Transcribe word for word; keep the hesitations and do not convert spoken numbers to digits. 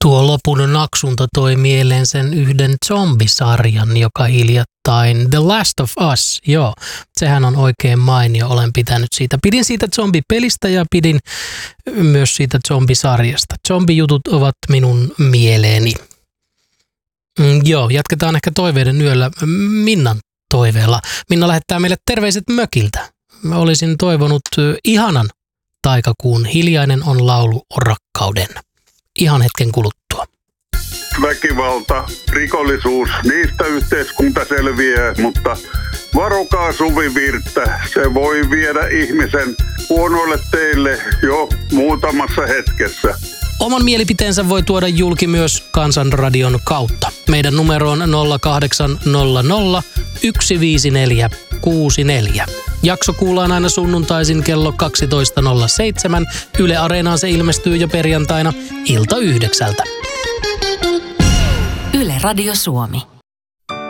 Tuo lopun naksunta toi mieleen sen yhden zombisarjan, joka hiljattain, The Last of Us, joo, sehän on oikein mainio, olen pitänyt siitä. Pidin siitä zombipelistä ja pidin myös siitä zombisarjasta. Zombijutut ovat minun mieleeni. Mm, joo, jatketaan ehkä toiveiden yöllä Minnan toiveella. Minna lähettää meille terveiset mökiltä. Mä olisin toivonut ihanan taikakuun Hiljainen on laulu rakkauden. Ihan hetken kuluttua. Väkivalta, rikollisuus, niistä yhteiskunta selviää, mutta varokaa suvivirttä. Se voi viedä ihmisen huonoille teille jo muutamassa hetkessä. Oman mielipiteensä voi tuoda julki myös Kansanradion kautta. Meidän numero on nolla kahdeksan nolla nolla yksi viisi neljä kuusi neljä. Jakso kuullaan aina sunnuntaisin kello kaksitoista nolla seitsemän. Yle Areenaan se ilmestyy jo perjantaina ilta yhdeksältä. Yle Radio Suomi.